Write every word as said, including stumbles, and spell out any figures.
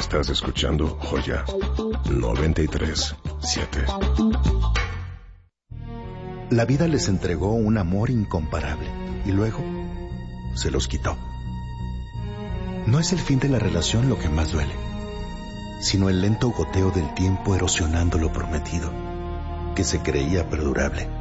Estás escuchando Joya noventa y tres siete. La vida les entregó un amor incomparable y luego se los quitó. No es el fin de la relación lo que más duele, sino el lento goteo del tiempo erosionando lo prometido, que se creía perdurable.